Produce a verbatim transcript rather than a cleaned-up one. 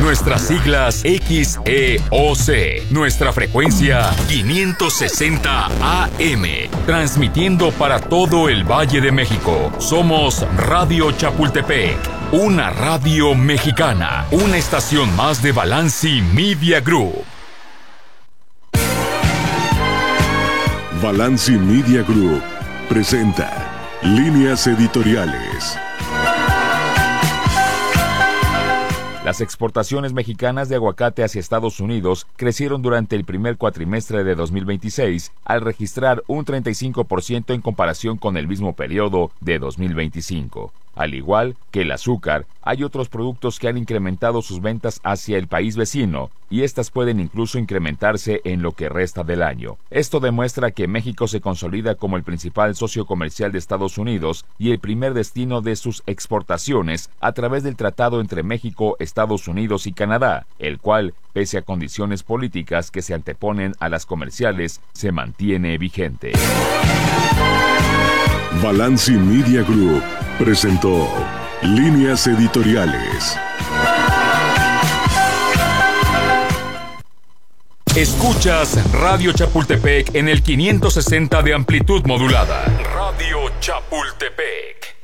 Nuestras siglas X E O C. Nuestra frecuencia quinientos sesenta A M. Transmitiendo para todo el Valle de México. Somos Radio Chapultepec. Una radio mexicana. Una estación más de Balanci Media Group. Balanci Media Group presenta Líneas Editoriales. Las exportaciones mexicanas de aguacate hacia Estados Unidos crecieron durante el primer cuatrimestre de dos mil veintiséis al registrar un treinta y cinco por ciento en comparación con el mismo periodo de dos mil veinticinco. Al igual que el azúcar, hay otros productos que han incrementado sus ventas hacia el país vecino y estas pueden incluso incrementarse en lo que resta del año. Esto demuestra que México se consolida como el principal socio comercial de Estados Unidos y el primer destino de sus exportaciones a través del tratado entre México, Estados Unidos y Canadá, el cual, pese a condiciones políticas que se anteponen a las comerciales, se mantiene vigente. Balanci Media Group presentó Líneas Editoriales. Escuchas Radio Chapultepec en el quinientos sesenta de amplitud modulada. Radio Chapultepec.